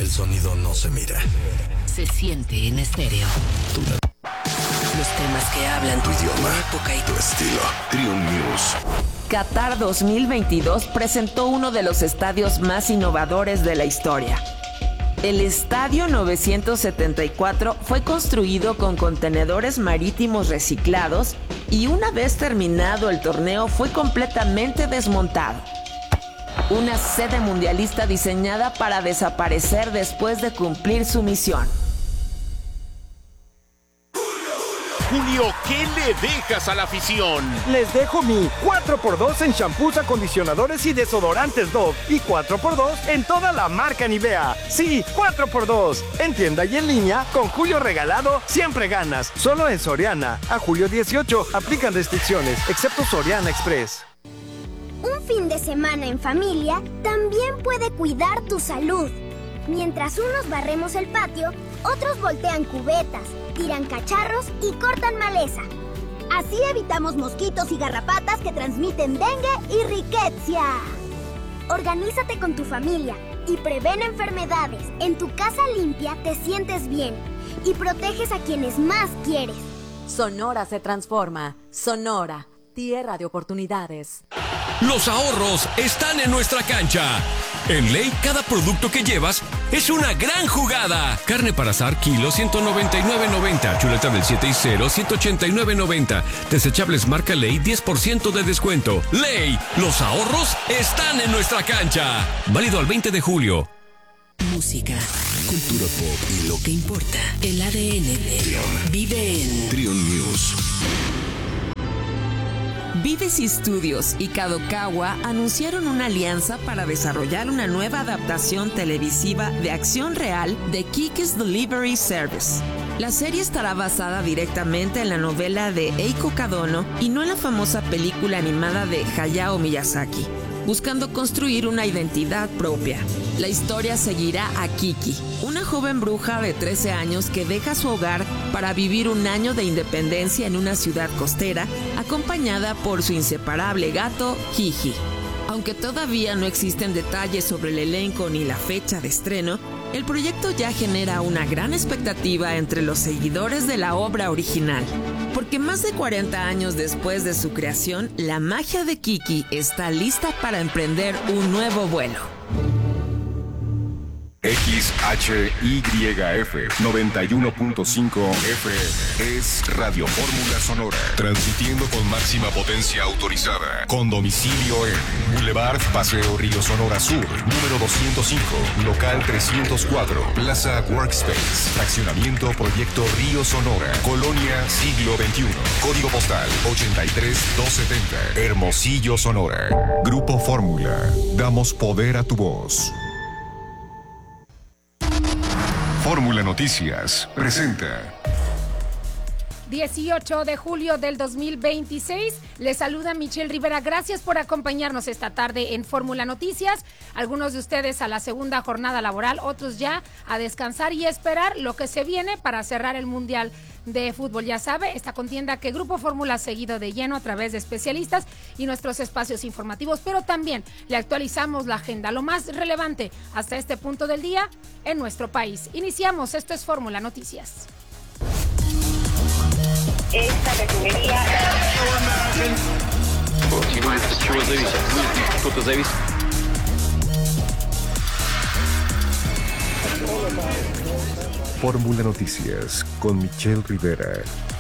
El sonido no se mira. Se siente en estéreo. Los temas que hablan tu idioma, tu época y tu estilo. Triun News. Qatar 2022 presentó uno de los estadios más innovadores de la historia. El Estadio 974 fue construido con contenedores marítimos reciclados y una vez terminado el torneo fue completamente desmontado. Una sede mundialista diseñada para desaparecer después de cumplir su misión. Julio, ¿qué le dejas a la afición? Les dejo mi 4x2 en shampoos, acondicionadores y desodorantes Dove y 4x2 en toda la marca Nivea. Sí, 4x2. En tienda y en línea, con Julio regalado, siempre ganas. Solo en Soriana. A julio 18, aplican restricciones, excepto Soriana Express. Un fin de semana en familia también puede cuidar tu salud. Mientras unos barremos el patio, otros voltean cubetas, tiran cacharros y cortan maleza. Así evitamos mosquitos y garrapatas que transmiten dengue y riqueza. Organízate con tu familia y prevén enfermedades. En tu casa limpia te sientes bien y proteges a quienes más quieres. Sonora se transforma. Sonora, tierra de oportunidades. Los ahorros están en nuestra cancha. En Ley, cada producto que llevas es una gran jugada. Carne para asar, kilo, 199.90. Chuleta del 7 y 0, 189.90. Desechables marca Ley, 10% de descuento. Ley, los ahorros están en nuestra cancha. Válido al 20 de julio. Música, cultura pop y lo que importa. El ADN de Triun vive en Triun News. Vives Studios y Kadokawa anunciaron una alianza para desarrollar una nueva adaptación televisiva de acción real de Kiki's Delivery Service. La serie estará basada directamente en la novela de Eiko Kadono y no en la famosa película animada de Hayao Miyazaki, buscando construir una identidad propia. La historia seguirá a Kiki, una joven bruja de 13 años que deja su hogar para vivir un año de independencia en una ciudad costera, acompañada por su inseparable gato, Kiji. Aunque todavía no existen detalles sobre el elenco ni la fecha de estreno, el proyecto ya genera una gran expectativa entre los seguidores de la obra original. Porque más de 40 años después de su creación, la magia de Kiki está lista para emprender un nuevo vuelo. XHYF 91.5 FM es Radio Fórmula Sonora, transmitiendo con máxima potencia autorizada, con domicilio en Boulevard Paseo Río Sonora Sur, número 205, local 304, Plaza Workspace, fraccionamiento Proyecto Río Sonora, Colonia Siglo XXI, código postal 83270, Hermosillo, Sonora. Grupo Fórmula, damos poder a tu voz. Fórmula Noticias presenta 18 de julio del 2026. Les saluda Michelle Rivera. Gracias por acompañarnos esta tarde en Fórmula Noticias. Algunos de ustedes a la segunda jornada laboral, otros ya a descansar y esperar lo que se viene para cerrar el Mundial de Fútbol. Ya sabe, esta contienda que Grupo Fórmula ha seguido de lleno a través de especialistas y nuestros espacios informativos, pero también le actualizamos la agenda, lo más relevante hasta este punto del día en nuestro país. Iniciamos, esto es Fórmula Noticias. Esta refinería... Fórmula Noticias con Michelle Rivera.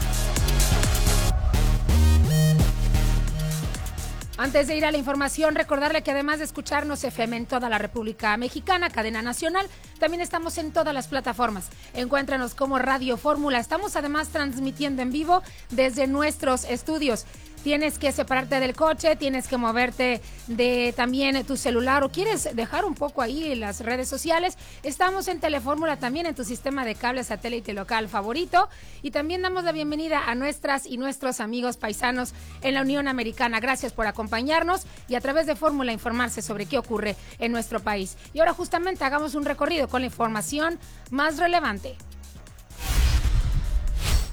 Antes de ir a la información, recordarle que además de escucharnos FM en toda la República Mexicana, cadena nacional, también estamos en todas las plataformas. Encuéntranos como Radio Fórmula. Estamos además transmitiendo en vivo desde nuestros estudios. Tienes que separarte del coche, tienes que moverte de también tu celular o quieres dejar un poco ahí las redes sociales. Estamos en Telefórmula también en tu sistema de cable satélite local favorito y también damos la bienvenida a nuestras y nuestros amigos paisanos en la Unión Americana. Gracias por acompañarnos y a través de Fórmula informarse sobre qué ocurre en nuestro país. Y ahora justamente hagamos un recorrido con la información más relevante.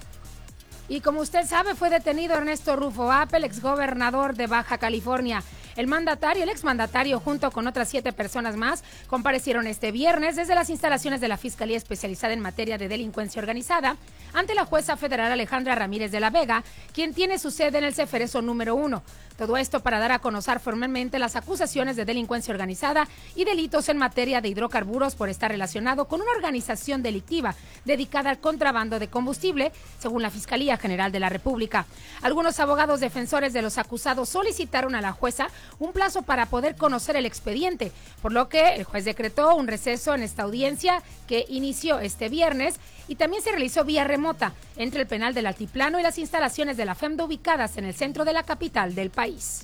Y como usted sabe, fue detenido Ernesto Rufo Apple, exgobernador de Baja California. El exmandatario, junto con otras 7 personas más, comparecieron este viernes desde las instalaciones de la Fiscalía Especializada en Materia de Delincuencia Organizada ante la jueza federal Alejandra Ramírez de la Vega, quien tiene su sede en el Ceferezo número 1. Todo esto para dar a conocer formalmente las acusaciones de delincuencia organizada y delitos en materia de hidrocarburos por estar relacionado con una organización delictiva dedicada al contrabando de combustible, según la Fiscalía General de la República. Algunos abogados defensores de los acusados solicitaron a la jueza un plazo para poder conocer el expediente, por lo que el juez decretó un receso en esta audiencia que inició este viernes y también se realizó vía remota entre el penal del Altiplano y las instalaciones de la FEMDA ubicadas en el centro de la capital del país.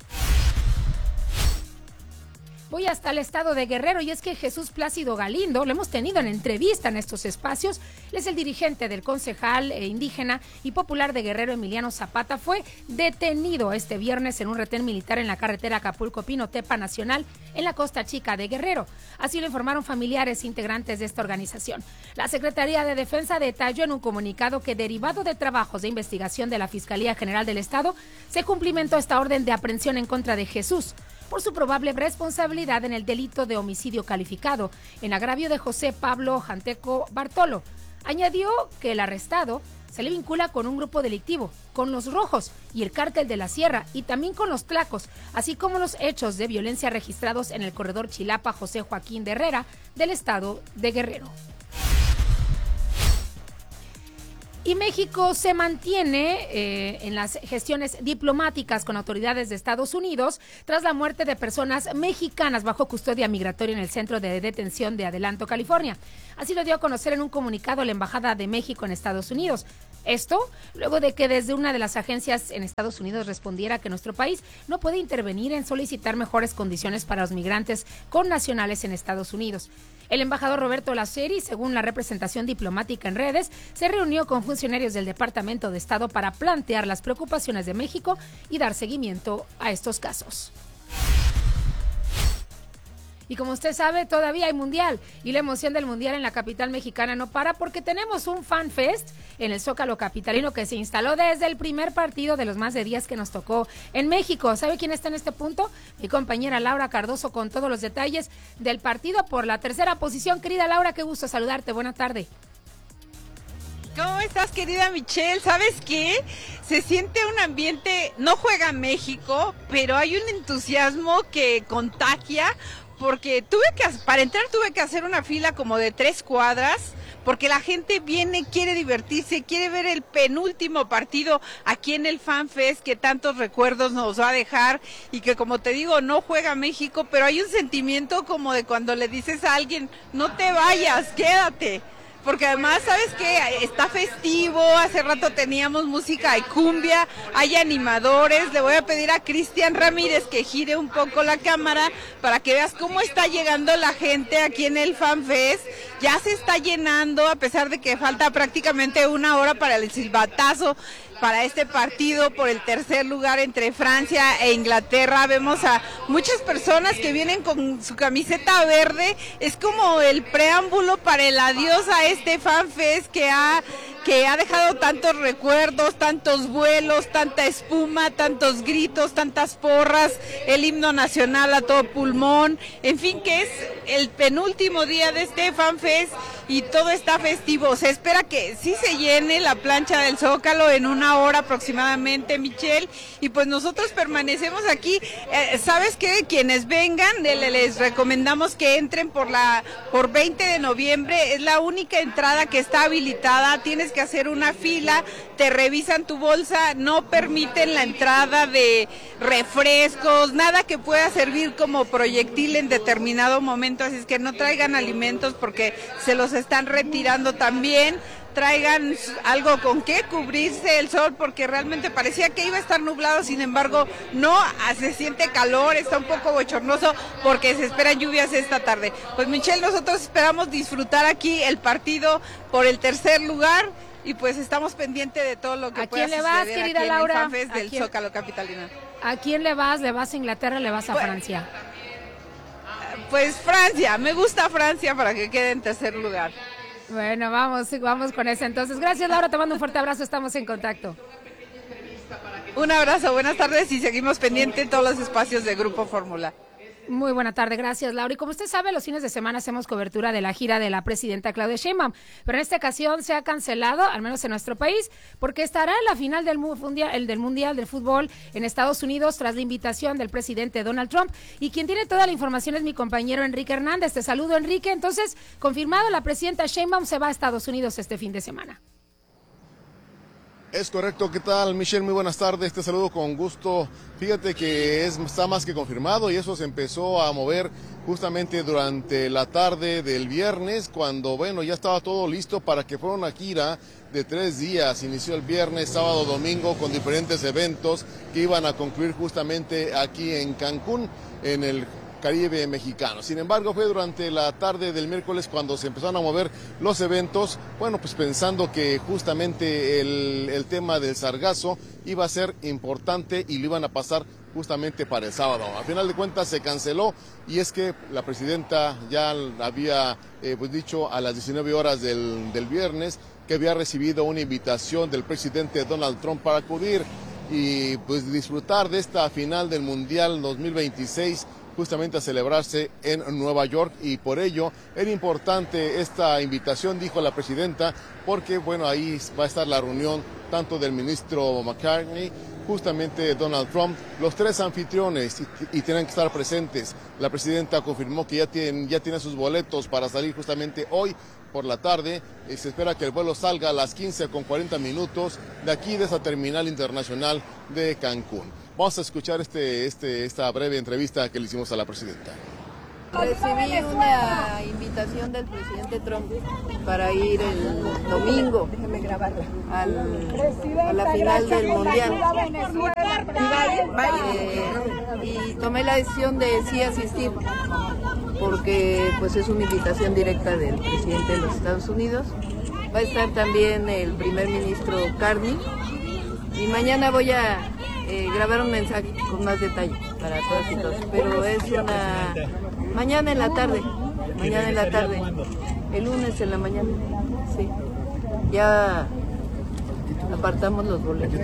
Voy hasta el estado de Guerrero y es que Jesús Plácido Galindo, lo hemos tenido en entrevista en estos espacios, él es el dirigente del concejal indígena y popular de Guerrero, Emiliano Zapata, fue detenido este viernes en un retén militar en la carretera Acapulco-Pinotepa Nacional en la Costa Chica de Guerrero. Así lo informaron familiares integrantes de esta organización. La Secretaría de Defensa detalló en un comunicado que derivado de trabajos de investigación de la Fiscalía General del Estado, se cumplimentó esta orden de aprehensión en contra de Jesús por su probable responsabilidad en el delito de homicidio calificado en agravio de José Pablo Janteco Bartolo. Añadió que el arrestado se le vincula con un grupo delictivo, con los Rojos y el Cártel de la Sierra y también con los Tlacos, así como los hechos de violencia registrados en el corredor Chilapa José Joaquín de Herrera del estado de Guerrero. Y México se mantiene en las gestiones diplomáticas con autoridades de Estados Unidos tras la muerte de personas mexicanas bajo custodia migratoria en el centro de detención de Adelanto, California. Así lo dio a conocer en un comunicado la Embajada de México en Estados Unidos. Esto luego de que desde una de las agencias en Estados Unidos respondiera que nuestro país no puede intervenir en solicitar mejores condiciones para los migrantes connacionales en Estados Unidos. El embajador Roberto Laceri, según la representación diplomática en redes, se reunió con funcionarios del Departamento de Estado para plantear las preocupaciones de México y dar seguimiento a estos casos. Y como usted sabe, todavía hay mundial y la emoción del mundial en la capital mexicana no para porque tenemos un fan fest en el Zócalo capitalino que se instaló desde el primer partido de los más de 10 que nos tocó en México. ¿Sabe quién está en este punto? Mi compañera Laura Cardoso con todos los detalles del partido por la tercera posición. Querida Laura, qué gusto saludarte. Buena tarde. ¿Cómo estás, querida Michelle? ¿Sabes qué? Se siente un ambiente, no juega México, pero hay un entusiasmo que contagia. Porque para entrar tuve que hacer una fila como de 3 cuadras, porque la gente viene, quiere divertirse, quiere ver el penúltimo partido aquí en el Fan Fest que tantos recuerdos nos va a dejar y que, como te digo, no juega México, pero hay un sentimiento como de cuando le dices a alguien, no te vayas, quédate. Porque además, ¿sabes qué? Está festivo, hace rato teníamos música de cumbia, hay animadores. Le voy a pedir a Cristian Ramírez que gire un poco la cámara para que veas cómo está llegando la gente aquí en el Fan Fest. Ya se está llenando, a pesar de que falta prácticamente 1 hora para el silbatazo para este partido por el tercer lugar entre Francia e Inglaterra. Vemos a muchas personas que vienen con su camiseta verde. Es como el preámbulo para el adiós a este Fan Fest que ha dejado tantos recuerdos, tantos vuelos, tanta espuma, tantos gritos, tantas porras, el himno nacional a todo pulmón, en fin, que es el penúltimo día de este Fan Fest y todo está festivo. Se espera que sí se llene la plancha del Zócalo en 1 hora aproximadamente, Michelle, y pues nosotros permanecemos aquí. ¿Sabes qué? Quienes vengan, les recomendamos que entren por 20 de noviembre, es la única entrada que está habilitada, tienes que hacer una fila, te revisan tu bolsa, no permiten la entrada de refrescos, nada que pueda servir como proyectil en determinado momento, así es que no traigan alimentos porque se los están retirando también. Traigan algo con que cubrirse el sol porque realmente parecía que iba a estar nublado, sin embargo no, se siente calor, está un poco bochornoso porque se esperan lluvias esta tarde. Pues Michelle, nosotros esperamos disfrutar aquí el partido por el tercer lugar y pues estamos pendientes de todo lo que pueda suceder. ¿A quién le vas, querida aquí Laura? En el Fan Fest del Zócalo capitalino. ¿A quién le vas? ¿Le vas a Inglaterra o le vas a Francia? Pues Francia, me gusta Francia para que quede en tercer lugar. Bueno, vamos con eso entonces. Gracias, Laura, te mando un fuerte abrazo, estamos en contacto. Un abrazo, buenas tardes y seguimos pendientes en todos los espacios de Grupo Fórmula. Muy buena tarde, gracias Laura. Y como usted sabe, los fines de semana hacemos cobertura de la gira de la presidenta Claudia Sheinbaum, pero en esta ocasión se ha cancelado, al menos en nuestro país, porque estará en la final del Mundial del Fútbol en Estados Unidos tras la invitación del presidente Donald Trump. Y quien tiene toda la información es mi compañero Enrique Hernández. Te saludo, Enrique. Entonces, confirmado, la presidenta Sheinbaum se va a Estados Unidos este fin de semana. Es correcto, ¿qué tal, Michelle? Muy buenas tardes, te saludo con gusto. Fíjate que está más que confirmado y eso se empezó a mover justamente durante la tarde del viernes, cuando, ya estaba todo listo para que fuera una gira de 3 días. Inició el viernes, sábado, domingo, con diferentes eventos que iban a concluir justamente aquí en Cancún, en el Caribe mexicano. Sin embargo, fue durante la tarde del miércoles cuando se empezaron a mover los eventos, pues pensando que justamente el tema del sargazo iba a ser importante y lo iban a pasar justamente para el sábado. A final de cuentas se canceló y es que la presidenta ya había dicho a las 19 horas del viernes que había recibido una invitación del presidente Donald Trump para acudir y disfrutar de esta final del Mundial 2026 justamente a celebrarse en Nueva York, y por ello era importante esta invitación, dijo la presidenta, porque ahí va a estar la reunión tanto del ministro McCartney, justamente Donald Trump, los 3 anfitriones y tienen que estar presentes. La presidenta confirmó que ya tiene sus boletos para salir justamente hoy por la tarde. Se espera que el vuelo salga a las 15:40 de aquí, de esa terminal internacional de Cancún. Vamos a escuchar esta breve entrevista que le hicimos a la presidenta. Recibí una invitación del presidente Trump para ir el domingo a la final del Mundial. Y tomé la decisión de sí asistir, porque es una invitación directa del presidente de los Estados Unidos. Va a estar también el primer ministro Carney y mañana voy a grabar un mensaje con más detalle para todos y todos, pero es mañana en la tarde, el lunes en la mañana, sí, ya apartamos los boletos.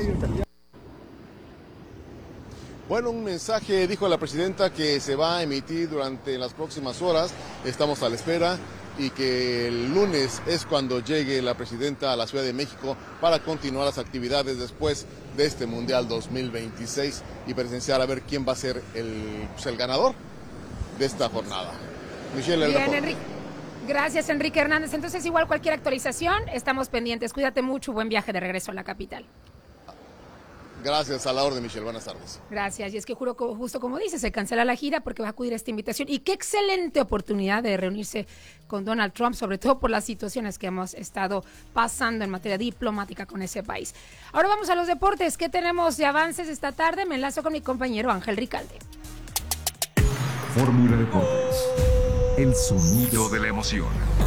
Un mensaje, dijo la presidenta, que se va a emitir durante las próximas horas, estamos a la espera, y que el lunes es cuando llegue la presidenta a la Ciudad de México para continuar las actividades después de este Mundial 2026 y presenciar a ver quién va a ser el ganador de esta jornada. Michelle, bien, Enrique. Gracias, Enrique Hernández. Entonces, igual cualquier actualización, estamos pendientes. Cuídate mucho, buen viaje de regreso a la capital. Gracias, a la orden, Michelle. Buenas tardes. Gracias. Y es que justo como dice, se cancela la gira porque va a acudir a esta invitación. Y qué excelente oportunidad de reunirse con Donald Trump, sobre todo por las situaciones que hemos estado pasando en materia diplomática con ese país. Ahora vamos a los deportes. ¿Qué tenemos de avances esta tarde? Me enlazo con mi compañero Ángel Ricalde. Fórmula Deportes. El sonido de la emoción.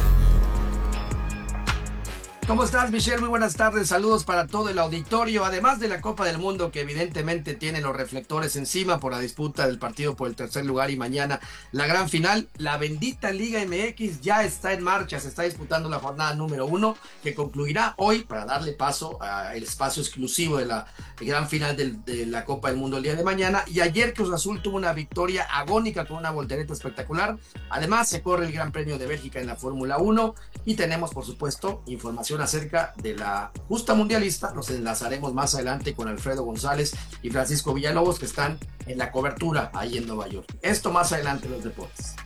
¿Cómo estás, Michelle? Muy buenas tardes, saludos para todo el auditorio. Además de la Copa del Mundo, que evidentemente tiene los reflectores encima por la disputa del partido por el tercer lugar y mañana la gran final, la bendita Liga MX ya está en marcha, se está disputando la jornada número 1, que concluirá hoy para darle paso al espacio exclusivo de la gran final de la Copa del Mundo el día de mañana. Y ayer Cruz Azul tuvo una victoria agónica con una voltereta espectacular. Además se corre el Gran Premio de Bélgica en la Fórmula 1 y tenemos, por supuesto, información acerca de la justa mundialista. Nos enlazaremos más adelante con Alfredo González y Francisco Villalobos, que están en la cobertura ahí en Nueva York. Esto más adelante en los deportes.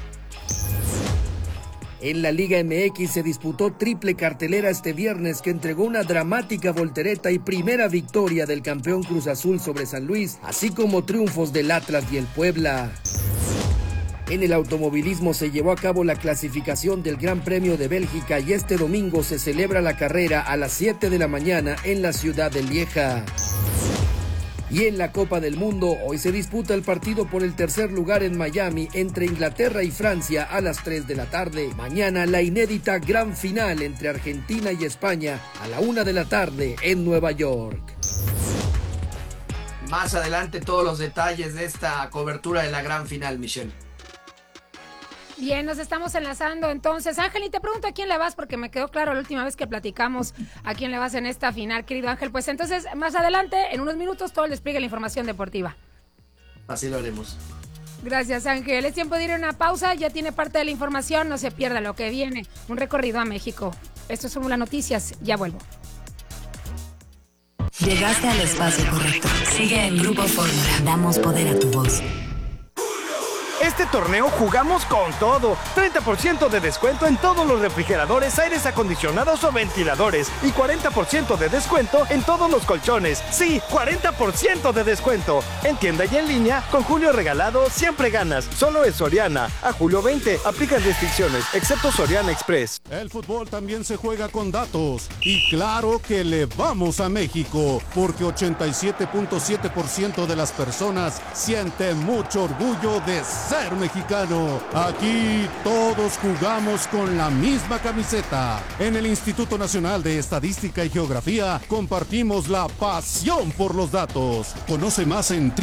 En la Liga MX se disputó triple cartelera este viernes, que entregó una dramática voltereta y primera victoria del campeón Cruz Azul sobre San Luis, así como triunfos del Atlas y el Puebla. En el automovilismo se llevó a cabo la clasificación del Gran Premio de Bélgica y este domingo se celebra la carrera a las 7 de la mañana en la ciudad de Lieja. Y en la Copa del Mundo, hoy se disputa el partido por el tercer lugar en Miami entre Inglaterra y Francia a las 3 de la tarde. Mañana la inédita gran final entre Argentina y España a la 1 de la tarde en Nueva York. Más adelante todos los detalles de esta cobertura de la gran final, Michelle. Bien, nos estamos enlazando entonces. Ángel, y te pregunto a quién le vas, porque me quedó claro la última vez que platicamos a quién le vas en esta final, querido Ángel. Pues entonces, más adelante, en unos minutos, todo el despliegue de la información deportiva. Así lo haremos. Gracias, Ángel. Es tiempo de ir a una pausa. Ya tiene parte de la información. No se pierda lo que viene. Un recorrido a México. Esto es Fórmula Noticias. Ya vuelvo. Llegaste al espacio correcto. Sigue en Grupo Fórmula. Damos poder a tu voz. Este torneo jugamos con todo. 30% de descuento en todos los refrigeradores, aires acondicionados o ventiladores. Y 40% de descuento en todos los colchones. Sí, 40% de descuento. En tienda y en línea, con Julio Regalado siempre ganas. Solo en Soriana. A julio 20. Aplican restricciones, excepto Soriana Express. El fútbol también se juega con datos. Y claro que le vamos a México. Porque 87.7% de las personas sienten mucho orgullo de ser mexicano. Aquí todos jugamos con la misma camiseta. En el Instituto Nacional de Estadística y Geografía compartimos la pasión por los datos. Conoce más en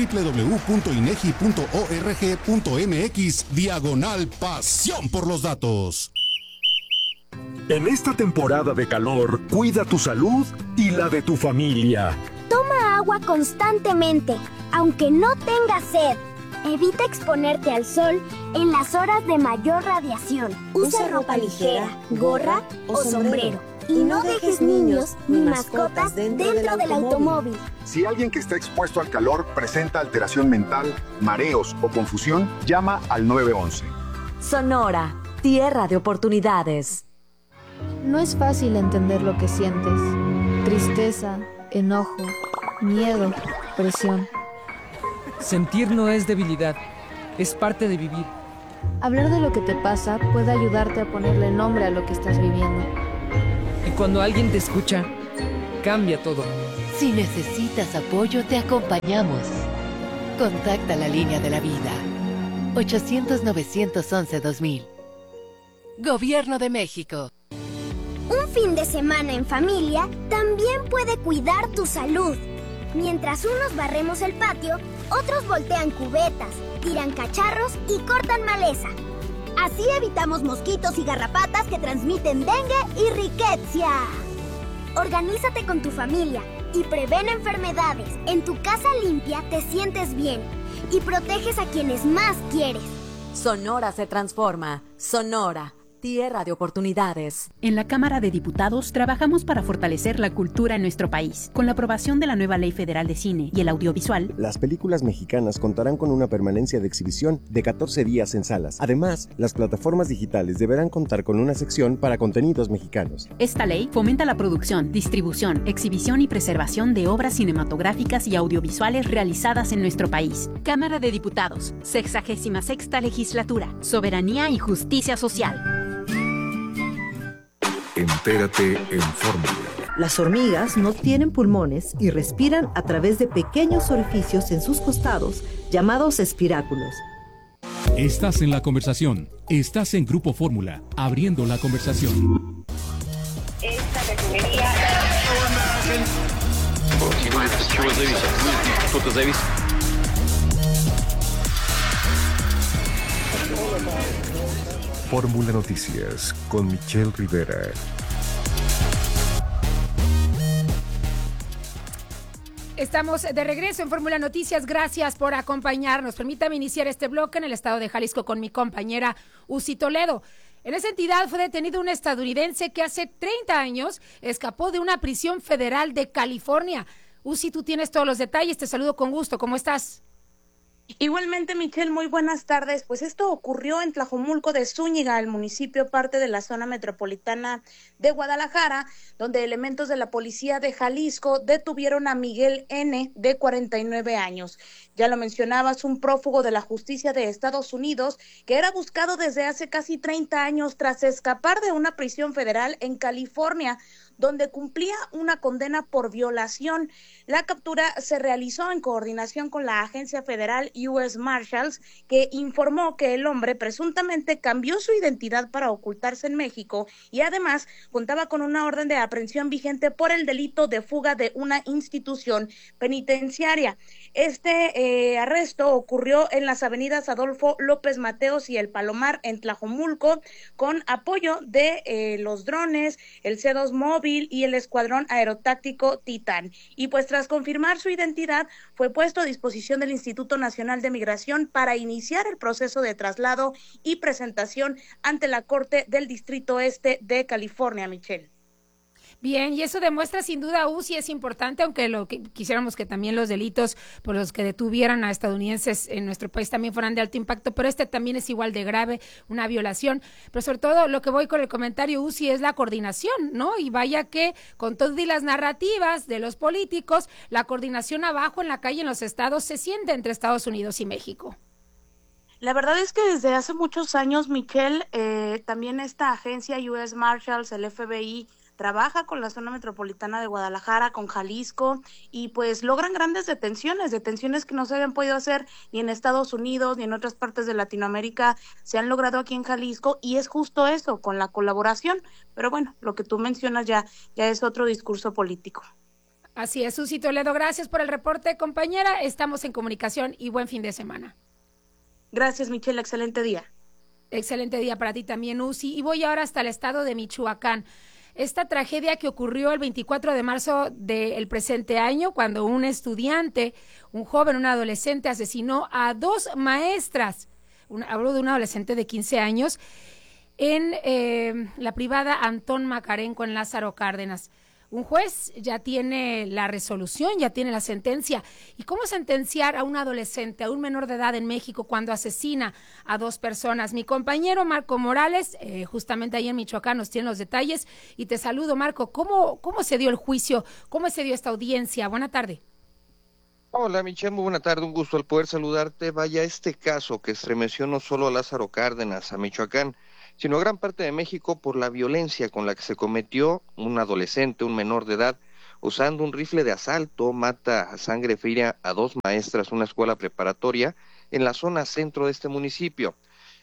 www.inegi.org.mx/pasión por los datos. En esta temporada de calor, cuida tu salud y la de tu familia. Toma agua constantemente, aunque no tengas sed. Evita exponerte al sol en las horas de mayor radiación. Usa ropa ligera, gorra o sombrero. Y no dejes niños ni mascotas dentro del automóvil. Si alguien que está expuesto al calor presenta alteración mental, mareos o confusión, llama al 911. Sonora, tierra de oportunidades. No es fácil entender lo que sientes. Tristeza, enojo, miedo, presión. Sentir no es debilidad, es parte de vivir. Hablar de lo que te pasa puede ayudarte a ponerle nombre a lo que estás viviendo. Y cuando alguien te escucha, cambia todo. Si necesitas apoyo, te acompañamos. Contacta la línea de la vida. 800-911-2000. Gobierno de México. Un fin de semana en familia también puede cuidar tu salud. Mientras unos barremos el patio, otros voltean cubetas, tiran cacharros y cortan maleza. Así evitamos mosquitos y garrapatas que transmiten dengue y riqueza. Organízate con tu familia y prevén enfermedades. En tu casa limpia te sientes bien y proteges a quienes más quieres. Sonora se transforma. Sonora, tierra de oportunidades. En la Cámara de Diputados trabajamos para fortalecer la cultura en nuestro país. Con la aprobación de la nueva Ley Federal de Cine y el Audiovisual, las películas mexicanas contarán con una permanencia de exhibición de 14 días en salas. Además, las plataformas digitales deberán contar con una sección para contenidos mexicanos. Esta ley fomenta la producción, distribución, exhibición y preservación de obras cinematográficas y audiovisuales realizadas en nuestro país. Cámara de Diputados, 66ª Legislatura, Soberanía y Justicia Social. Entérate en Fórmula. Las hormigas no tienen pulmones y respiran a través de pequeños orificios en sus costados, llamados espiráculos. Estás en la conversación. Estás en Grupo Fórmula, abriendo la conversación. Esta refinería... Fórmula Noticias con Michelle Rivera. Estamos de regreso en Fórmula Noticias. Gracias por acompañarnos. Permítame iniciar este bloque en el estado de Jalisco con mi compañera Uzi Toledo. En esa entidad fue detenido un estadounidense que hace 30 años escapó de una prisión federal de California. Uzi, tú tienes todos los detalles. Te saludo con gusto. ¿Cómo estás? Igualmente, Michelle, muy buenas tardes. Pues esto ocurrió en Tlajomulco de Zúñiga, el municipio parte de la zona metropolitana de Guadalajara, donde elementos de la policía de Jalisco detuvieron a Miguel N., de 49 años. Ya lo mencionabas, un prófugo de la justicia de Estados Unidos que era buscado desde hace casi 30 años tras escapar de una prisión federal en California, donde cumplía una condena por violación. La captura se realizó en coordinación con la agencia federal US Marshals, que informó que el hombre presuntamente cambió su identidad para ocultarse en México y además contaba con una orden de aprehensión vigente por el delito de fuga de una institución penitenciaria. Este arresto ocurrió en las avenidas Adolfo López Mateos y El Palomar en Tlajomulco, con apoyo de los drones, el C2 móvil y el escuadrón aerotáctico Titán. Y pues tras confirmar su identidad, fue puesto a disposición del Instituto Nacional de Migración para iniciar el proceso de traslado y presentación ante la Corte del Distrito Este de California, Michelle. Bien, y eso demuestra sin duda, sí es importante, aunque lo que quisiéramos que también los delitos por los que detuvieran a estadounidenses en nuestro país también fueran de alto impacto, pero este también es igual de grave, una violación. Pero sobre todo lo que voy con el comentario, Uzi, es la coordinación, ¿no? Y vaya que con todas las narrativas de los políticos, la coordinación abajo en la calle en los estados se siente entre Estados Unidos y México. La verdad es que desde hace muchos años, Michelle, también esta agencia US Marshals, el FBI, trabaja con la zona metropolitana de Guadalajara, con Jalisco, y pues logran grandes detenciones que no se habían podido hacer ni en Estados Unidos ni en otras partes de Latinoamérica, se han logrado aquí en Jalisco, y es justo eso, con la colaboración. Pero bueno, lo que tú mencionas ya es otro discurso político. Así es, Susi Toledo, gracias por el reporte, compañera, estamos en comunicación y buen fin de semana. Gracias, Michelle, excelente día. Excelente día para ti también, Uzi, y voy ahora hasta el estado de Michoacán. Esta tragedia que ocurrió el 24 de marzo del presente año, cuando un estudiante, un joven, un adolescente, asesinó a 2 maestras. Hablo de un adolescente de 15 años en la privada Antón Macarenco en Lázaro Cárdenas. Un juez ya tiene la resolución, ya tiene la sentencia. ¿Y cómo sentenciar a un adolescente, a un menor de edad en México cuando asesina a 2 personas? Mi compañero Marco Morales, justamente ahí en Michoacán, nos tiene los detalles. Y te saludo, Marco. ¿Cómo se dio el juicio? ¿Cómo se dio esta audiencia? Buena tarde. Hola, Michelle, muy buena tarde. Un gusto al poder saludarte. Vaya, este caso que estremeció no solo a Lázaro Cárdenas, a Michoacán, sino a gran parte de México por la violencia con la que se cometió. Un adolescente, un menor de edad, usando un rifle de asalto, mata a sangre fría a 2 maestras, una escuela preparatoria, en la zona centro de este municipio.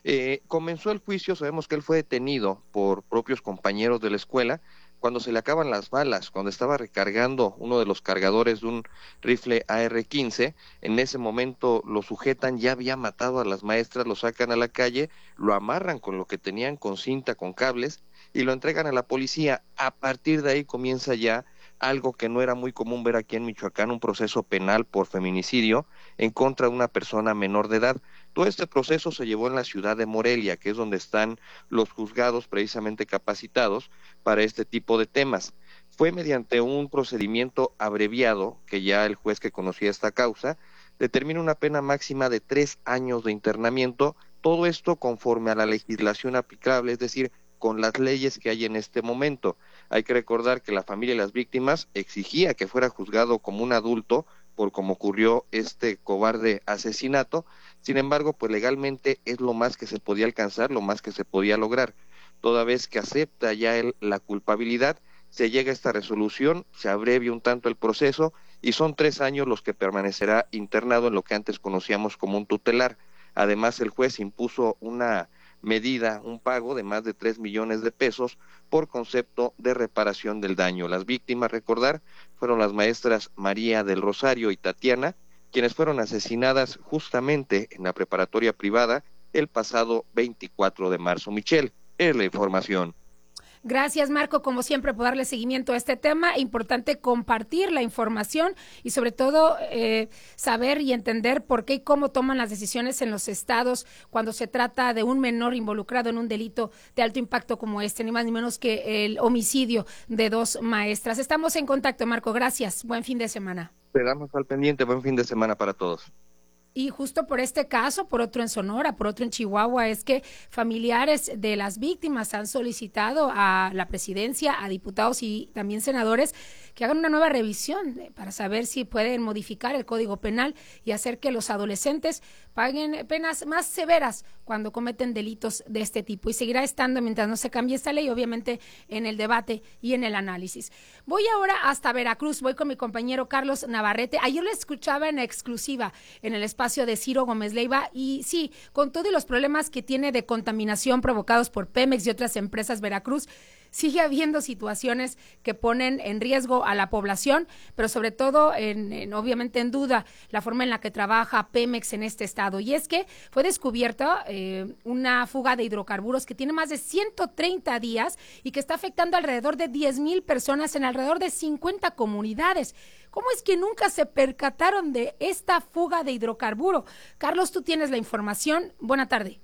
Comenzó el juicio, sabemos que él fue detenido por propios compañeros de la escuela, cuando se le acaban las balas, cuando estaba recargando uno de los cargadores de un rifle AR-15, en ese momento lo sujetan, ya había matado a las maestras, lo sacan a la calle, lo amarran con lo que tenían, con cinta, con cables, y lo entregan a la policía. A partir de ahí comienza ya algo que no era muy común ver aquí en Michoacán, un proceso penal por feminicidio en contra de una persona menor de edad. Todo este proceso se llevó en la ciudad de Morelia, que es donde están los juzgados precisamente capacitados para este tipo de temas. Fue mediante un procedimiento abreviado que ya el juez que conocía esta causa determina una pena máxima de 3 años de internamiento, todo esto conforme a la legislación aplicable, es decir, con las leyes que hay en este momento. Hay que recordar que la familia de las víctimas exigía que fuera juzgado como un adulto por cómo ocurrió este cobarde asesinato. Sin embargo, pues legalmente es lo más que se podía alcanzar, lo más que se podía lograr. Toda vez que acepta ya él la culpabilidad, se llega a esta resolución, se abrevia un tanto el proceso y son 3 años los que permanecerá internado en lo que antes conocíamos como un tutelar. Además, el juez impuso una medida, un pago de más de 3 millones de pesos por concepto de reparación del daño. Las víctimas, recordar, fueron las maestras María del Rosario y Tatiana, quienes fueron asesinadas justamente en la preparatoria privada el pasado 24 de marzo. Michelle, es la información. Gracias, Marco, como siempre, por darle seguimiento a este tema. Importante compartir la información y sobre todo saber y entender por qué y cómo toman las decisiones en los estados cuando se trata de un menor involucrado en un delito de alto impacto como este, ni más ni menos que el homicidio de 2 maestras. Estamos en contacto, Marco. Gracias. Buen fin de semana. Quedamos al pendiente. Buen fin de semana para todos. Y justo por este caso, por otro en Sonora, por otro en Chihuahua, es que familiares de las víctimas han solicitado a la presidencia, a diputados y también senadores que hagan una nueva revisión para saber si pueden modificar el Código Penal y hacer que los adolescentes paguen penas más severas cuando cometen delitos de este tipo. Y seguirá estando mientras no se cambie esta ley, obviamente, en el debate y en el análisis. Voy ahora hasta Veracruz, voy con mi compañero Carlos Navarrete. Ayer lo escuchaba en exclusiva en el espacio de Ciro Gómez Leiva y sí, con todos los problemas que tiene de contaminación provocados por Pemex y otras empresas, Veracruz sigue habiendo situaciones que ponen en riesgo a la población, pero sobre todo obviamente en duda la forma en la que trabaja Pemex en este estado. Y es que fue descubierta una fuga de hidrocarburos que tiene más de 130 días y que está afectando alrededor de 10,000 personas en alrededor de 50 comunidades. ¿Cómo es que nunca se percataron de esta fuga de hidrocarburo? Carlos, tú tienes la información. Buena tarde.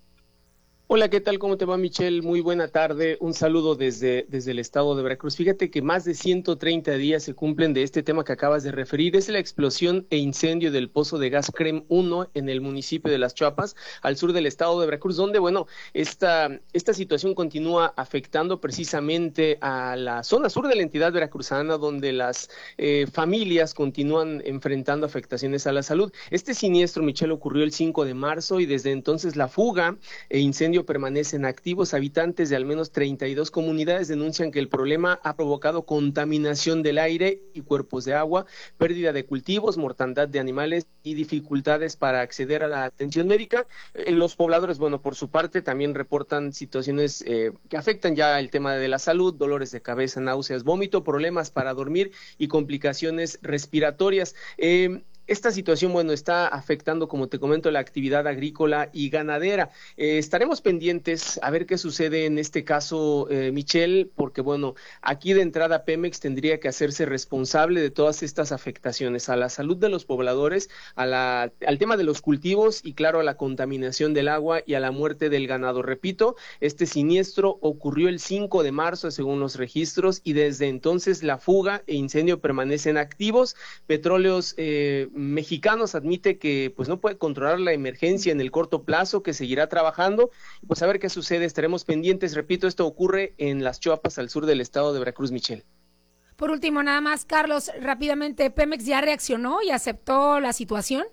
Hola, ¿qué tal? ¿Cómo te va, Michelle? Muy buena tarde. Un saludo desde el estado de Veracruz. Fíjate que más de 130 días se cumplen de este tema que acabas de referir. Es la explosión e incendio del pozo de gas CREM 1 en el municipio de Las Chuapas, al sur del estado de Veracruz, donde, bueno, esta situación continúa afectando precisamente a la zona sur de la entidad veracruzana, donde las familias continúan enfrentando afectaciones a la salud. Este siniestro, Michelle, ocurrió el 5 de marzo y desde entonces la fuga e incendio permanecen activos. Habitantes de al menos 32 comunidades denuncian que el problema ha provocado contaminación del aire y cuerpos de agua, pérdida de cultivos, mortandad de animales y dificultades para acceder a la atención médica. Los pobladores, bueno, por su parte también reportan situaciones que afectan ya el tema de la salud, dolores de cabeza, náuseas, vómito, problemas para dormir y complicaciones respiratorias. Esta situación, bueno, está afectando, como te comento, la actividad agrícola y ganadera. Estaremos pendientes a ver qué sucede en este caso, Michelle, porque, bueno, aquí de entrada Pemex tendría que hacerse responsable de todas estas afectaciones a la salud de los pobladores, al tema de los cultivos y, claro, a la contaminación del agua y a la muerte del ganado. Repito, este siniestro ocurrió el 5 de marzo, según los registros, y desde entonces la fuga e incendio permanecen activos. Petróleos Mexicanos admite que pues no puede controlar la emergencia en el corto plazo, que seguirá trabajando. Pues a ver qué sucede, estaremos pendientes. Repito, esto ocurre en Las Chuapas, al sur del estado de Veracruz, Michelle. Por último, nada más, Carlos, rápidamente, ¿Pemex ya reaccionó y aceptó la situación?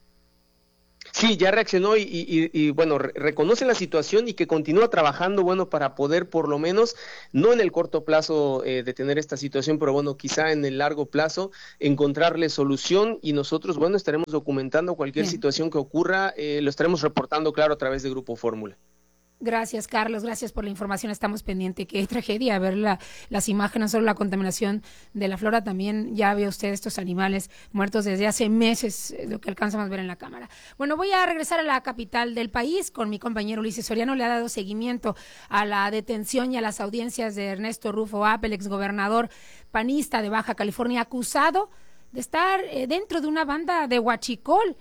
Sí, ya reaccionó y bueno, reconoce la situación y que continúa trabajando, bueno, para poder por lo menos, no en el corto plazo detener esta situación, pero bueno, quizá en el largo plazo encontrarle solución, y nosotros, bueno, estaremos documentando cualquier situación que ocurra, lo estaremos reportando, claro, a través de Grupo Fórmula. Gracias, Carlos, gracias por la información, estamos pendientes. Qué tragedia ver las imágenes, solo la contaminación de la flora, también ya ve usted estos animales muertos desde hace meses, lo que alcanzamos a ver en la cámara. Bueno, voy a regresar a la capital del país con mi compañero Ulises Soriano. Le ha dado seguimiento a la detención y a las audiencias de Ernesto Rufo App, el exgobernador panista de Baja California, acusado de estar dentro de una banda de huachicol,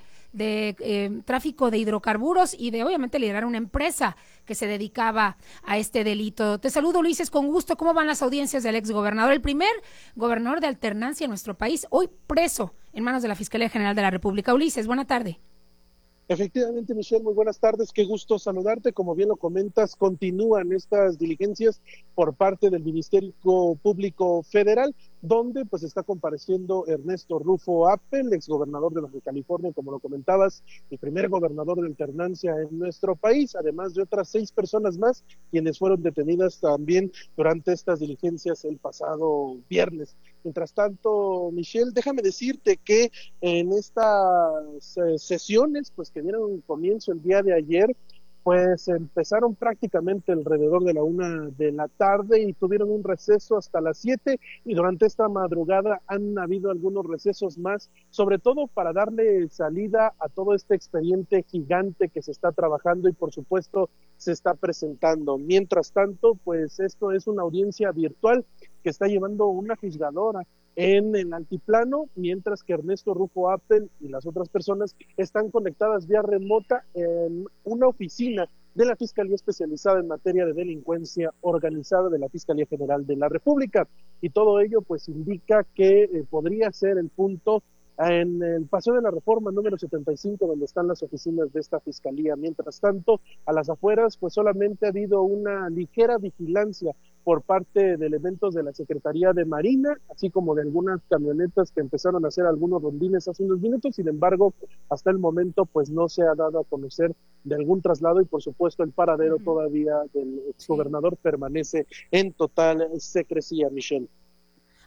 de tráfico de hidrocarburos y de obviamente liderar una empresa que se dedicaba a este delito. Te saludo, Ulises, con gusto. ¿Cómo van las audiencias del exgobernador, el primer gobernador de alternancia en nuestro país, hoy preso en manos de la Fiscalía General de la República? Ulises, buena tarde. Efectivamente, Michelle, muy buenas tardes, qué gusto saludarte. Como bien lo comentas, continúan estas diligencias por parte del Ministerio Público Federal, donde pues está compareciendo Ernesto Rufo App, el exgobernador de Baja California, como lo comentabas, el primer gobernador de alternancia en nuestro país, además de otras 6 personas más, quienes fueron detenidas también durante estas diligencias el pasado viernes. Mientras tanto, Michelle, déjame decirte que en estas sesiones, pues que dieron comienzo el día de ayer, pues empezaron prácticamente alrededor de la 1 de la tarde y tuvieron un receso hasta las 7, y durante esta madrugada han habido algunos recesos más, sobre todo para darle salida a todo este expediente gigante que se está trabajando y por supuesto se está presentando. Mientras tanto, pues esto es una audiencia virtual que está llevando una juzgadora en el altiplano, mientras que Ernesto Rufo Appel y las otras personas están conectadas vía remota en una oficina de la Fiscalía Especializada en Materia de Delincuencia Organizada de la Fiscalía General de la República. Y todo ello pues indica que podría ser el punto en el Paseo de la Reforma número 75, donde están las oficinas de esta fiscalía. Mientras tanto, a las afueras, pues solamente ha habido una ligera vigilancia por parte de elementos de la Secretaría de Marina, así como de algunas camionetas que empezaron a hacer algunos rondines hace unos minutos. Sin embargo, hasta el momento, pues no se ha dado a conocer de algún traslado, y por supuesto el paradero todavía del exgobernador permanece en total secrecía, Michelle.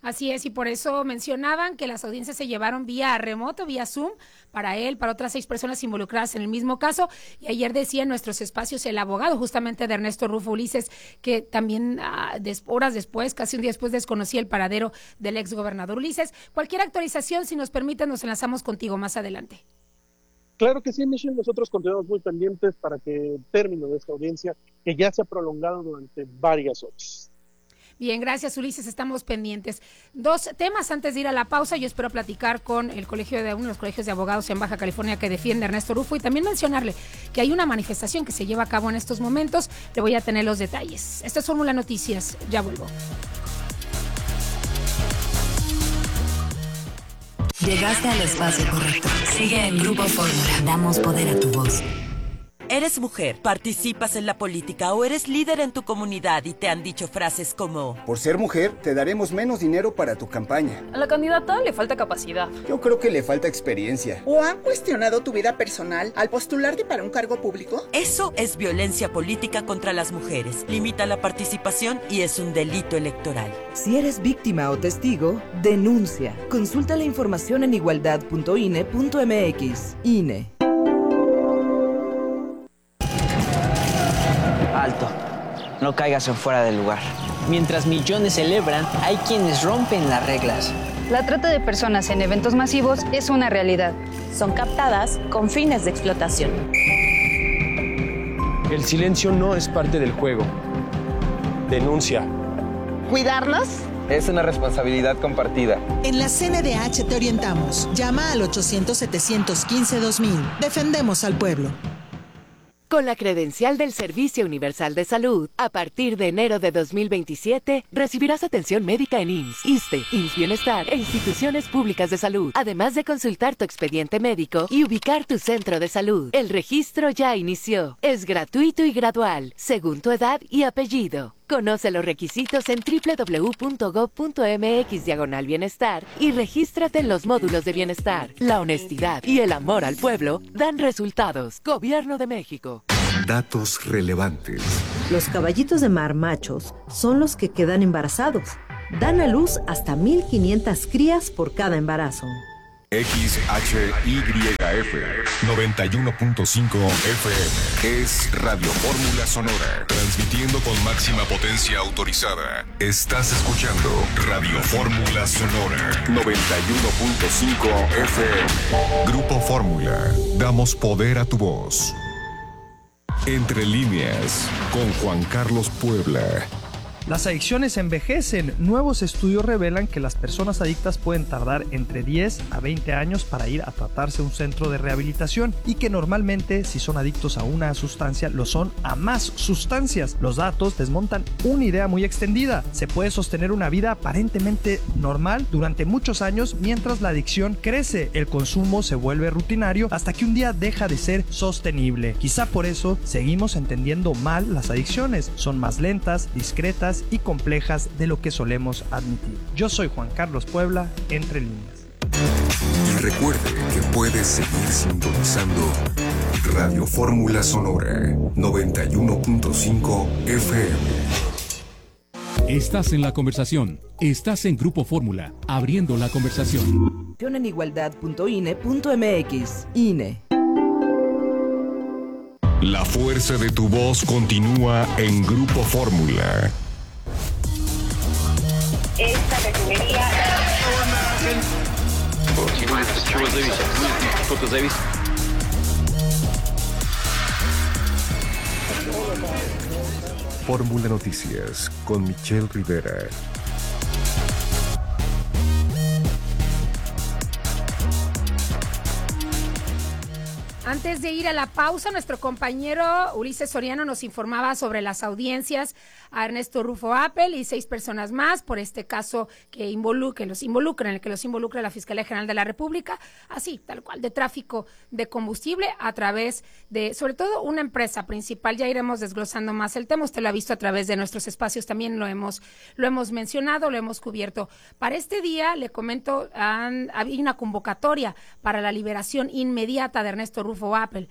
Así es, y por eso mencionaban que las audiencias se llevaron vía remoto, vía Zoom, para él, para otras 6 personas involucradas en el mismo caso. Y ayer decía en nuestros espacios el abogado justamente de Ernesto Rufo Ulises, que también horas después, casi un día después, desconocía el paradero del exgobernador Ulises. Cualquier actualización, si nos permiten, nos enlazamos contigo más adelante. Claro que sí, Michelle, nosotros continuamos muy pendientes para que el término de esta audiencia, que ya se ha prolongado durante varias horas. Bien, gracias Ulises, estamos pendientes. 2 temas antes de ir a la pausa. Yo espero platicar con uno de los colegios de abogados en Baja California que defiende a Ernesto Rufo y también mencionarle que hay una manifestación que se lleva a cabo en estos momentos. Le voy a tener los detalles. Esta es Fórmula Noticias, ya vuelvo. Llegaste al espacio correcto. Sigue en Grupo Fórmula. Damos poder a tu voz. ¿Eres mujer, participas en la política o eres líder en tu comunidad y te han dicho frases como: por ser mujer, te daremos menos dinero para tu campaña? A la candidata le falta capacidad. Yo creo que le falta experiencia. ¿O han cuestionado tu vida personal al postularte para un cargo público? Eso es violencia política contra las mujeres. Limita la participación y es un delito electoral. Si eres víctima o testigo, denuncia. Consulta la información en igualdad.ine.mx. INE. Alto, no caigas en fuera del lugar. Mientras millones celebran, hay quienes rompen las reglas. La trata de personas en eventos masivos es una realidad. Son captadas con fines de explotación. El silencio no es parte del juego. Denuncia. ¿Cuidarnos? Es una responsabilidad compartida. En la CNDH te orientamos. Llama al 800-715-2000. Defendemos al pueblo. Con la credencial del Servicio Universal de Salud, a partir de enero de 2027, recibirás atención médica en IMSS, ISSSTE, IMSS Bienestar e instituciones públicas de salud, además de consultar tu expediente médico y ubicar tu centro de salud. El registro ya inició. Es gratuito y gradual, según tu edad y apellido. Conoce los requisitos en www.gov.mx/bienestar y regístrate en los módulos de bienestar. La honestidad y el amor al pueblo dan resultados. Gobierno de México. Datos relevantes. Los caballitos de mar machos son los que quedan embarazados. Dan a luz hasta 1,500 crías por cada embarazo. XHYF 91.5 FM es Radio Fórmula Sonora, transmitiendo con máxima potencia autorizada. Estás escuchando Radio Fórmula Sonora 91.5 FM. Grupo Fórmula, damos poder a tu voz. Entre líneas, con Juan Carlos Puebla. Las adicciones envejecen. Nuevos estudios revelan que las personas adictas pueden tardar entre 10 a 20 años para ir a tratarse a un centro de rehabilitación y que normalmente, si son adictos a una sustancia, lo son a más sustancias. Los datos desmontan una idea muy extendida. Se puede sostener una vida aparentemente normal durante muchos años mientras la adicción crece. El consumo se vuelve rutinario hasta que un día deja de ser sostenible. Quizá por eso seguimos entendiendo mal las adicciones. Son más lentas, discretas y complejas de lo que solemos admitir. Yo soy Juan Carlos Puebla, Entre Líneas. Y recuerde que puedes seguir sintonizando Radio Fórmula Sonora 91.5 FM. Estás en la conversación. Estás en Grupo Fórmula, abriendo la conversación. En igualdad.ine.mx. INE. La fuerza de tu voz continúa en Grupo Fórmula. Esta refinería... Fórmula Noticias con Michelle Rivera. Antes de ir a la pausa, nuestro compañero Ulises Soriano nos informaba sobre las audiencias a Ernesto Rufo Appel y 6 personas más por este caso en el que los involucra la Fiscalía General de la República, así, tal cual, de tráfico de combustible a través de, sobre todo, una empresa principal. Ya iremos desglosando más el tema. Usted lo ha visto a través de nuestros espacios, también lo hemos mencionado, lo hemos cubierto. Para este día, le comento, hay una convocatoria para la liberación inmediata de Ernesto Rufo Rufo Appel.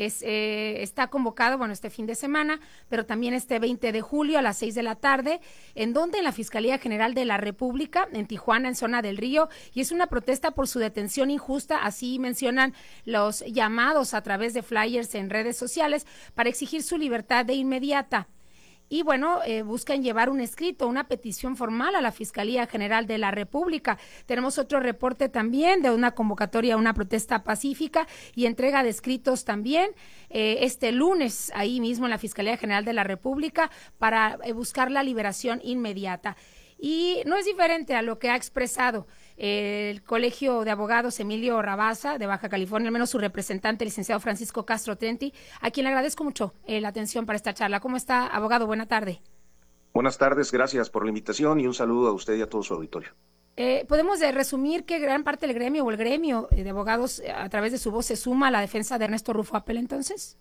Está convocado, este fin de semana, pero también este 20 de julio a las 6 de la tarde, en donde en la Fiscalía General de la República, en Tijuana, en zona del Río, y es una protesta por su detención injusta, así mencionan los llamados a través de flyers en redes sociales para exigir su libertad de inmediata. Y buscan llevar un escrito, una petición formal a la Fiscalía General de la República. Tenemos otro reporte también de una convocatoria a una protesta pacífica y entrega de escritos también este lunes, ahí mismo en la Fiscalía General de la República, para buscar la liberación inmediata. Y no es diferente a lo que ha expresado el Colegio de Abogados Emilio Rabasa de Baja California, al menos su representante, el licenciado Francisco Castro Trenti, a quien le agradezco mucho la atención para esta charla. ¿Cómo está, abogado? Buena tarde. Buenas tardes, gracias por la invitación y un saludo a usted y a todo su auditorio. ¿Podemos resumir que gran parte del gremio o el gremio de abogados a través de su voz se suma a la defensa de Ernesto Rufo Appel entonces?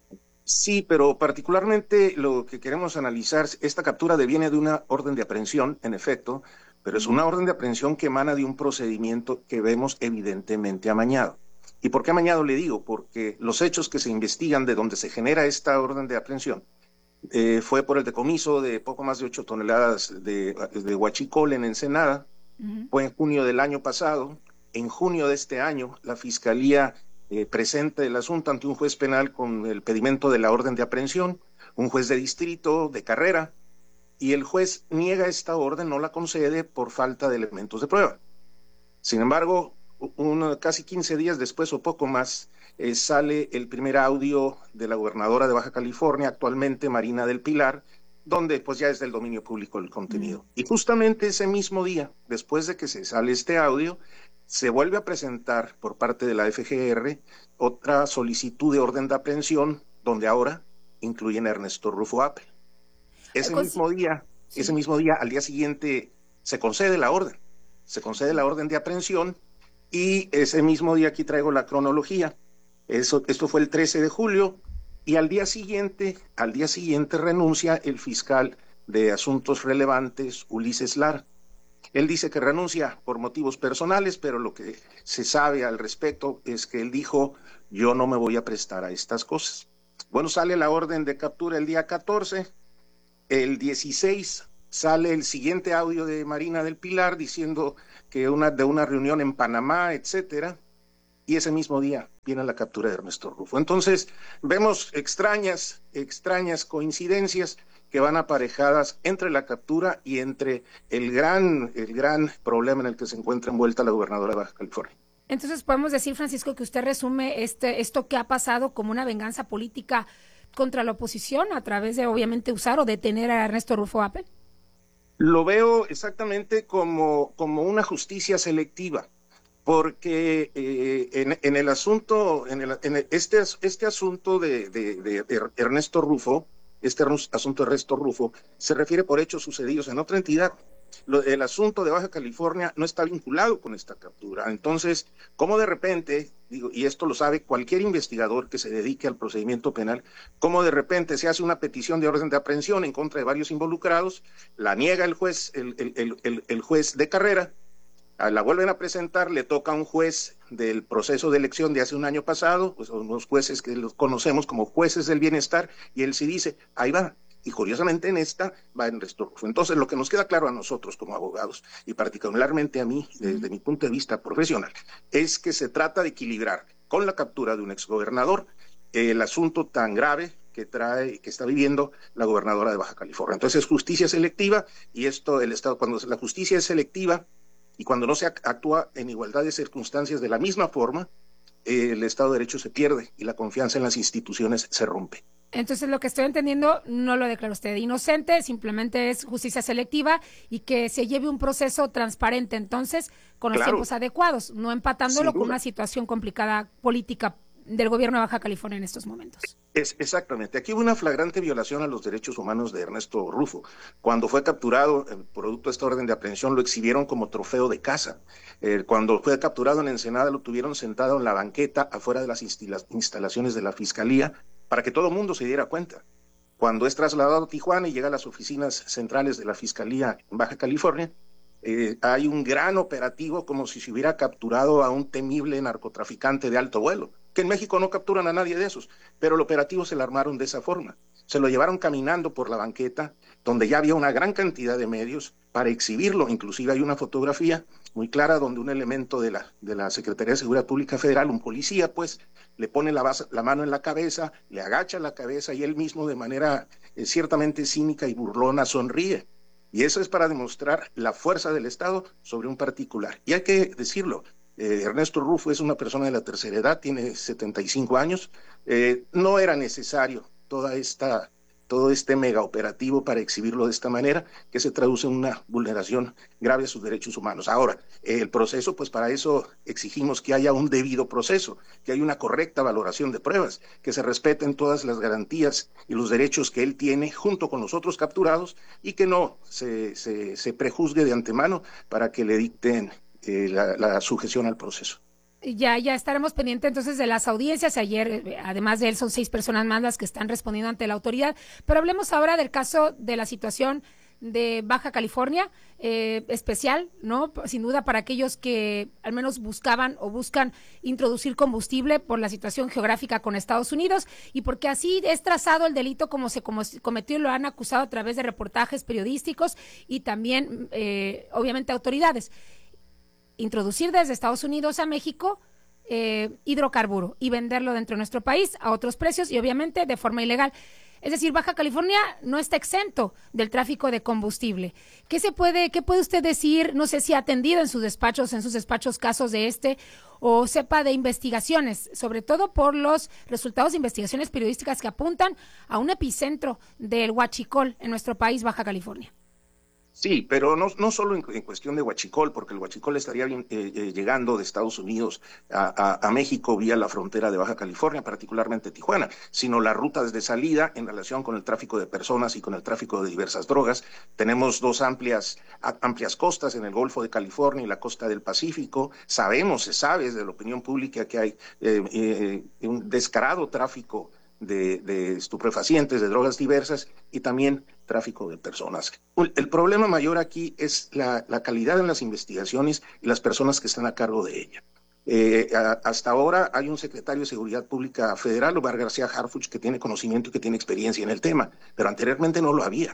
Sí, pero particularmente lo que queremos analizar, esta captura deviene de una orden de aprehensión, en efecto, pero es una orden de aprehensión que emana de un procedimiento que vemos evidentemente amañado. ¿Y por qué amañado le digo? Porque los hechos que se investigan de donde se genera esta orden de aprehensión fue por el decomiso de poco más de 8 toneladas de huachicol en Ensenada, fue en junio del año pasado. En junio de este año, la Fiscalía presenta el asunto ante un juez penal con el pedimento de la orden de aprehensión, un juez de distrito de carrera, y el juez niega esta orden, no la concede por falta de elementos de prueba. Sin embargo, casi 15 días después o poco más, sale el primer audio de la gobernadora de Baja California, actualmente Marina del Pilar, donde pues ya es del dominio público el contenido. Y justamente ese mismo día, después de que se sale este audio, se vuelve a presentar por parte de la FGR otra solicitud de orden de aprehensión, donde ahora incluyen a Ernesto Rufo Appel. Ese mismo día, al día siguiente, se concede la orden de aprehensión, y ese mismo día, aquí traigo la cronología, esto fue el 13 de julio, y al día siguiente renuncia el fiscal de Asuntos Relevantes, Ulises Lara. Él dice que renuncia por motivos personales, pero lo que se sabe al respecto es que él dijo, yo no me voy a prestar a estas cosas. Bueno, sale la orden de captura el día 14, el 16 sale el siguiente audio de Marina del Pilar diciendo que de una reunión en Panamá, etcétera, y ese mismo día viene la captura de Ernesto Rufo. Entonces, vemos extrañas coincidencias que van aparejadas entre la captura y entre el gran problema en el que se encuentra envuelta la gobernadora de Baja California. Entonces, podemos decir, Francisco, que usted resume esto que ha pasado como una venganza política contra la oposición a través de, obviamente, usar o detener a Ernesto Rufo Appel. Lo veo exactamente como una justicia selectiva, porque en el asunto, este asunto de Ernesto Rufo, asunto de Ernesto Rufo, se refiere por hechos sucedidos en otra entidad. El asunto de Baja California no está vinculado con esta captura. Entonces, ¿cómo de repente, y esto lo sabe cualquier investigador que se dedique al procedimiento penal, cómo de repente se hace una petición de orden de aprehensión en contra de varios involucrados, la niega el juez, el juez de carrera, la vuelven a presentar, le toca a un juez del proceso de elección de hace un año pasado, pues unos jueces que los conocemos como jueces del bienestar, y él sí dice, ahí va. Y curiosamente en esta va Ernesto Rufo. Entonces, lo que nos queda claro a nosotros como abogados, y particularmente a mí, desde mi punto de vista profesional, es que se trata de equilibrar con la captura de un exgobernador el asunto tan grave que está viviendo la gobernadora de Baja California. Entonces, es justicia selectiva, y el Estado, cuando la justicia es selectiva y cuando no se actúa en igualdad de circunstancias de la misma forma, el Estado de Derecho se pierde y la confianza en las instituciones se rompe. Entonces, lo que estoy entendiendo, no lo declara usted inocente, simplemente es justicia selectiva y que se lleve un proceso transparente, entonces, con los tiempos adecuados, no empatándolo con una situación complicada política del gobierno de Baja California en estos momentos. Exactamente. Aquí hubo una flagrante violación a los derechos humanos de Ernesto Rufo. Cuando fue capturado, producto de esta orden de aprehensión, lo exhibieron como trofeo de caza. Cuando fue capturado en Ensenada, lo tuvieron sentado en la banqueta afuera de las instalaciones de la Fiscalía para que todo el mundo se diera cuenta. Cuando es trasladado a Tijuana y llega a las oficinas centrales de la Fiscalía en Baja California, hay un gran operativo como si se hubiera capturado a un temible narcotraficante de alto vuelo, que en México no capturan a nadie de esos, pero el operativo se lo armaron de esa forma. Se lo llevaron caminando por la banqueta, donde ya había una gran cantidad de medios para exhibirlo. Inclusive hay una fotografía muy clara donde un elemento de la Secretaría de Seguridad Pública Federal, un policía, pues, le pone la mano en la cabeza, le agacha la cabeza y él mismo de manera ciertamente cínica y burlona sonríe. Y eso es para demostrar la fuerza del Estado sobre un particular. Y hay que decirlo, Ernesto Rufo es una persona de la tercera edad, tiene 75 años, no era necesario todo este mega operativo para exhibirlo de esta manera, que se traduce en una vulneración grave de sus derechos humanos. Ahora, el proceso, pues para eso exigimos que haya un debido proceso, que haya una correcta valoración de pruebas, que se respeten todas las garantías y los derechos que él tiene junto con los otros capturados y que no se prejuzgue de antemano para que le dicten la sujeción al proceso. Ya estaremos pendientes entonces de las audiencias. Ayer, además de él, son 6 personas más las que están respondiendo ante la autoridad. Pero hablemos ahora del caso de la situación de Baja California, especial, ¿no? Sin duda para aquellos que al menos buscaban o buscan introducir combustible por la situación geográfica con Estados Unidos y porque así es trazado el delito como se cometió y lo han acusado a través de reportajes periodísticos y también, obviamente, autoridades. Introducir desde Estados Unidos a México hidrocarburo y venderlo dentro de nuestro país a otros precios y obviamente de forma ilegal. Es decir, Baja California no está exento del tráfico de combustible. ¿Qué puede usted decir? No sé si ha atendido en sus despachos casos de o sepa de investigaciones, sobre todo por los resultados de investigaciones periodísticas que apuntan a un epicentro del huachicol en nuestro país, Baja California. Sí, pero no solo en cuestión de huachicol, porque el huachicol estaría llegando de Estados Unidos a México vía la frontera de Baja California, particularmente Tijuana, sino las rutas de salida en relación con el tráfico de personas y con el tráfico de diversas drogas. Tenemos dos amplias costas en el Golfo de California y la costa del Pacífico. Se sabe desde la opinión pública que hay un descarado tráfico de estupefacientes, de drogas diversas y también tráfico de personas. El problema mayor aquí es la calidad en las investigaciones y las personas que están a cargo de ella. Hasta ahora hay un secretario de Seguridad Pública Federal, Omar García Harfuch, que tiene conocimiento y que tiene experiencia en el tema, pero anteriormente no lo había.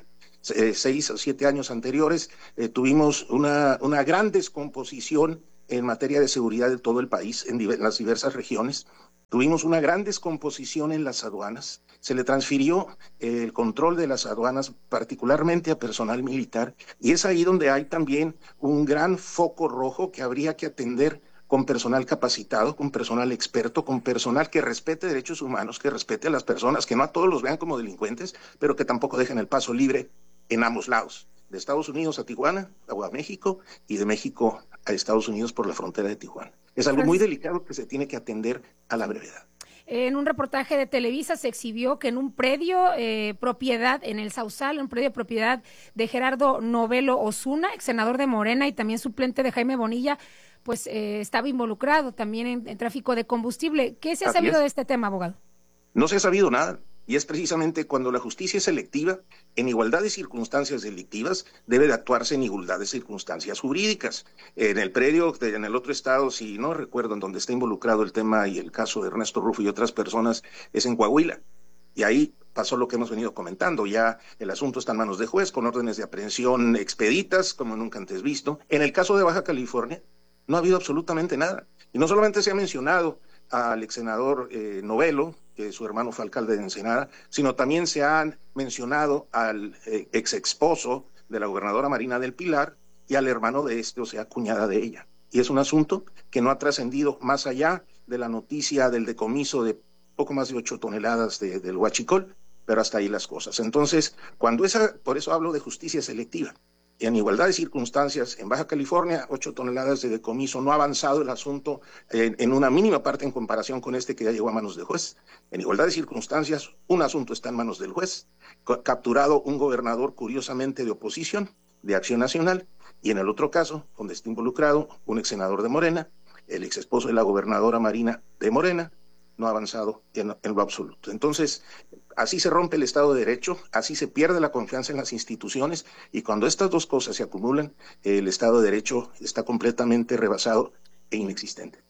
6 o 7 años anteriores tuvimos una gran descomposición en materia de seguridad de todo el país, en las diversas regiones. Tuvimos una gran descomposición en las aduanas, se le transfirió el control de las aduanas particularmente a personal militar y es ahí donde hay también un gran foco rojo que habría que atender con personal capacitado, con personal experto, con personal que respete derechos humanos, que respete a las personas, que no a todos los vean como delincuentes, pero que tampoco dejen el paso libre en ambos lados, de Estados Unidos a Tijuana o a México y de México a Estados Unidos por la frontera de Tijuana. Es algo muy delicado que se tiene que atender a la brevedad. En un reportaje de Televisa se exhibió que en un predio propiedad, en el Sausal, un predio propiedad de Gerardo Novelo Osuna, ex senador de Morena y también suplente de Jaime Bonilla, pues estaba involucrado también en tráfico de combustible. ¿Qué se ha sabido de este tema, abogado? No se ha sabido nada. Y es precisamente cuando la justicia es selectiva, en igualdad de circunstancias delictivas, debe de actuarse en igualdad de circunstancias jurídicas. En el predio, en el otro estado, si no recuerdo en donde está involucrado el tema y el caso de Ernesto Rufo y otras personas, es en Coahuila. Y ahí pasó lo que hemos venido comentando. Ya el asunto está en manos de juez, con órdenes de aprehensión expeditas, como nunca antes visto. En el caso de Baja California, no ha habido absolutamente nada. Y no solamente se ha mencionado al ex senador Novelo, que su hermano fue alcalde de Ensenada, sino también se han mencionado al ex esposo de la gobernadora Marina del Pilar y al hermano de o sea, cuñada de ella. Y es un asunto que no ha trascendido más allá de la noticia del decomiso de poco más de 8 toneladas del huachicol, pero hasta ahí las cosas. Entonces, por eso hablo de justicia selectiva. En igualdad de circunstancias, en Baja California, 8 toneladas de decomiso, no ha avanzado el asunto en una mínima parte en comparación con este que ya llegó a manos del juez. En igualdad de circunstancias, un asunto está en manos del juez, capturado un gobernador curiosamente de oposición, de Acción Nacional, y en el otro caso, donde está involucrado un ex senador de Morena, el ex esposo de la gobernadora Marina de Morena, no ha avanzado en lo absoluto. Entonces, así se rompe el Estado de Derecho, así se pierde la confianza en las instituciones, y cuando estas dos cosas se acumulan, el Estado de Derecho está completamente rebasado e inexistente.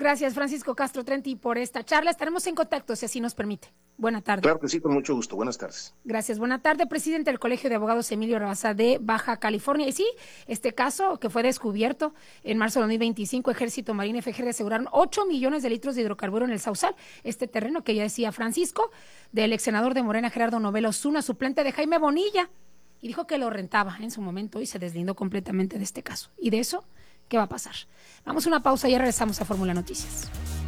Gracias, Francisco Castro Trenti, por esta charla. Estaremos en contacto, si así nos permite. Buena tarde. Claro que sí, con mucho gusto. Buenas tardes. Gracias, buena tarde. Presidente del Colegio de Abogados Emilio Rabasa de Baja California. Y sí, este caso que fue descubierto en marzo de 2025, Ejército, Marina y FGR aseguraron 8 millones de litros de hidrocarburo en el Sausal. Este terreno que ya decía Francisco, del ex senador de Morena, Gerardo Novelo Osuna, suplente de Jaime Bonilla. Y dijo que lo rentaba en su momento y se deslindó completamente de este caso. Y de eso, ¿qué va a pasar? Vamos a una pausa y ya regresamos a Fórmula Noticias.